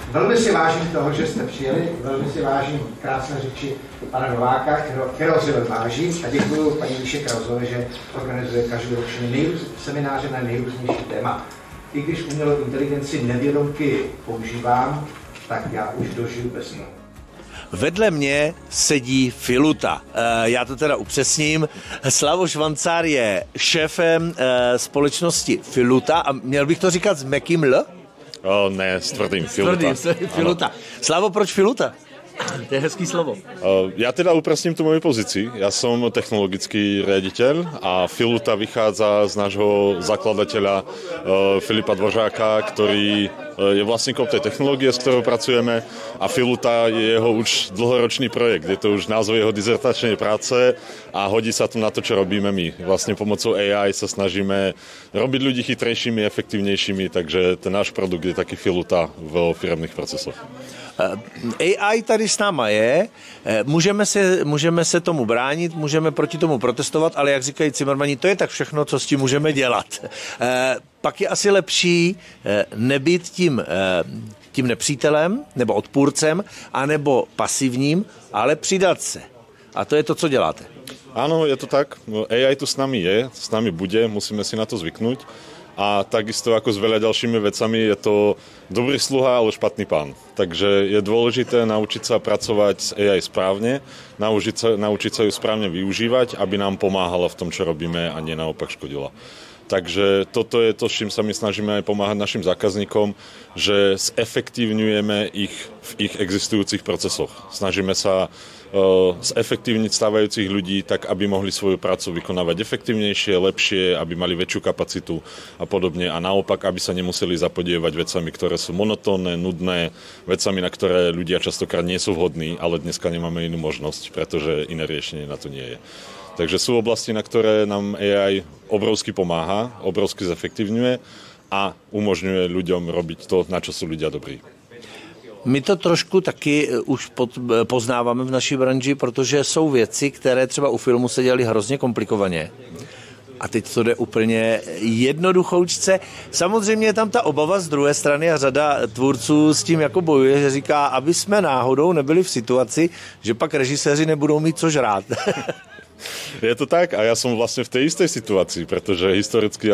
Velmi si vážím toho, že jste přijeli, velmi si vážím krásné řeči pana Nováka, kterého si vážím, a děkuji paní Míše Krausové, že organizuje každoročně semináře na nejrůznější téma. I když umělou inteligenci nevědomky používám, tak já už dožiju bez ní. Vedle mě sedí Filuta. Já to teda upřesním. Slavoš Vancár je šéfem společnosti Filuta a měl bych to říkat s měkkým L? Ne, s tvrdým Filuta. Filuta. Slavo, proč Filuta? To je hezký slovo. Ja teda upresním tú moju pozíciu. Ja som technologický riaditeľ a Filuta vychádza z nášho zakladateľa Filipa Dvořáka, ktorý je vlastníkom tej technológie, s ktorou pracujeme, a Filuta je jeho už dlhoročný projekt. Je to už názov jeho dizertačnej práce a hodí sa to na to, čo robíme my. Vlastne pomocou AI sa snažíme robiť ľudí chytrejšími, efektívnejšími, takže ten náš produkt je taký Filuta vo firemných procesoch. AI tady s náma je, můžeme se tomu bránit, můžeme proti tomu protestovat, ale jak říkají Cimrmani, to je tak všechno, co s tím můžeme dělat. Pak je asi lepší nebýt tím nepřítelem nebo odpůrcem, anebo pasivním, ale přidat se. A to je to, co děláte. Áno, je to tak. AI tu s nami je, s nami bude, musíme si na to zvyknúť. A takisto ako s veľa ďalšími vecami je to dobrý sluha, ale špatný pán. Takže je dôležité naučiť sa pracovať s AI správne, naučiť sa ju správne využívať, aby nám pomáhala v tom, čo robíme, a nie naopak škodila. Takže toto je to, s čím sa my snažíme aj pomáhať našim zákazníkom, že zefektívňujeme ich v ich existujúcich procesoch. Snažíme sa zefektívniť stávajúcich ľudí tak, aby mohli svoju prácu vykonávať efektívnejšie, lepšie, aby mali väčšiu kapacitu a podobne. A naopak, aby sa nemuseli zapodievať vecami, ktoré sú monotónne, nudné, vecami, na ktoré ľudia častokrát nie sú vhodní, ale dneska nemáme inú možnosť, pretože iné riešenie na to nie je. Takže sú oblasti, na ktoré nám AI obrovsky pomáha, obrovsky zefektívňuje a umožňuje ľuďom robiť to, na čo sú ľudia dobrí. My to trošku taky už poznáváme v naší branži, protože jsou věci, které třeba u filmu se dělaly hrozně komplikovaně. A teď to jde úplně jednoduchoučce. Samozřejmě je tam ta obava z druhé strany a řada tvůrců s tím jako bojuje, že říká, aby jsme náhodou nebyli v situaci, že pak režiséři nebudou mít co žrát. Je to tak a ja som vlastne v tej istej situácii, pretože historicky